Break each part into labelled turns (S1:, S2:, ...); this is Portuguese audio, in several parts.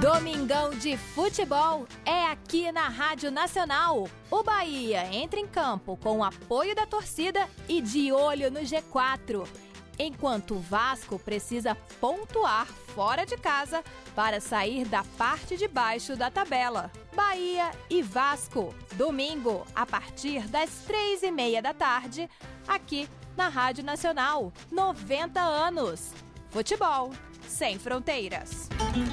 S1: Domingão de futebol é aqui na Rádio Nacional. O Bahia entra em campo com o apoio da torcida e de olho no G4. Enquanto o Vasco precisa pontuar fora de casa para sair da parte de baixo da tabela. Bahia e Vasco, domingo, a partir das 3h30 da tarde, aqui na Rádio Nacional. 90 anos. Futebol sem fronteiras.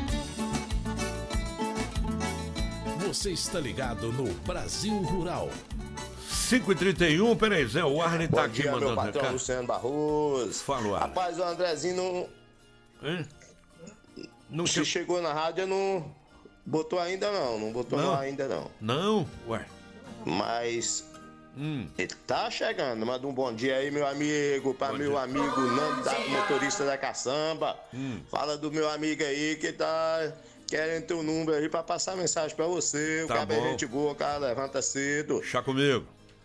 S2: Você está ligado no Brasil Rural.
S3: 5h31, peraí, Zé, o Arlen tá aqui
S4: dia,
S3: mandando
S4: meu patrão,
S3: recado.
S4: Luciano Barroso.
S3: Fala, Arlen.
S4: Rapaz, o Andrezinho não...
S3: Hein? Não
S4: Se chegou na rádio, não botou ainda não botou
S3: Não.
S4: lá ainda não.
S3: Não? Ué.
S4: Mas ele tá chegando. Manda um bom dia aí, meu amigo, pra
S3: Bom
S4: meu
S3: dia.
S4: amigo Nando, motorista da caçamba. Fala do meu amigo aí que tá querendo teu número aí pra passar mensagem pra você.
S3: Tá
S4: O cara
S3: bom.
S4: é gente boa, o cara levanta cedo.
S3: Chá comigo.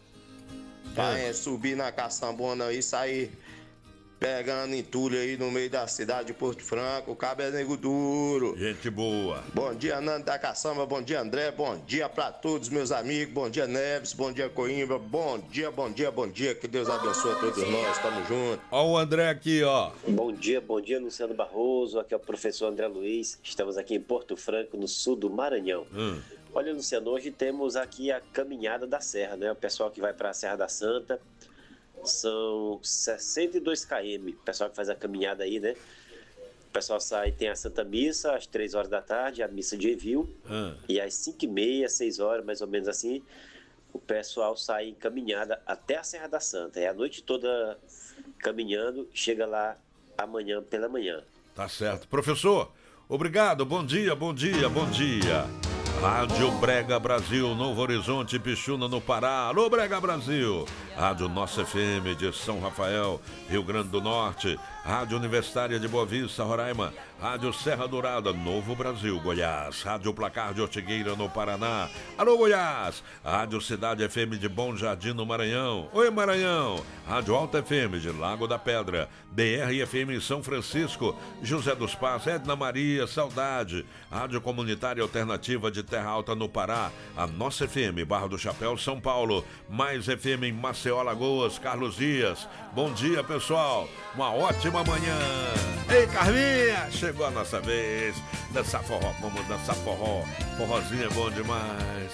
S4: Vai subir na caçambona aí, sair pegando entulho aí no meio da cidade de Porto Franco. O cabo é nego duro.
S3: Gente boa.
S4: Bom dia, Nando da Caçamba. Bom dia, André. Bom dia pra todos, meus amigos. Bom dia, Neves. Bom dia, Coimbra. Bom dia, bom dia, bom dia. Que Deus abençoe a todos nós. Tamo junto.
S3: Ó o André aqui, ó.
S5: Bom dia, Luciano Barroso. Aqui é o professor André Luiz. Estamos aqui em Porto Franco, no sul do Maranhão. Olha, Luciano, hoje temos aqui a caminhada da Serra, né? O pessoal que vai para a Serra da Santa. São 62 km. O pessoal que faz a caminhada aí, né? O pessoal sai, tem a Santa Missa às 3 horas da tarde, a missa de envio. E às 5h30, 6 horas, mais ou menos assim, o pessoal sai em caminhada até a Serra da Santa. É a noite toda caminhando, chega lá amanhã pela manhã.
S3: Tá certo. Professor, obrigado. Bom dia, bom dia, bom dia. Rádio Brega Brasil, Novo Horizonte, Pixuna, no Pará. Alô, Brega Brasil. Rádio Nossa FM de São Rafael, Rio Grande do Norte. Rádio Universitária de Boa Vista, Roraima. Rádio Serra Dourada, Novo Brasil, Goiás. Rádio Placar de Ortigueira, no Paraná. Alô, Goiás. Rádio Cidade FM de Bom Jardim, no Maranhão. Oi, Maranhão. Rádio Alta FM de Lago da Pedra. BR FM em São Francisco. José dos Passos, Edna Maria, Saudade. Rádio Comunitária Alternativa de Terra Alta, no Pará. A Nossa FM, Barra do Chapéu, São Paulo. Mais FM em Maceió, Alagoas, Carlos Dias. Bom dia, pessoal. Uma ótima manhã. Ei, Carminha, chegou a nossa vez. Dançar forró, vamos dançar forró. Forrozinho é bom demais.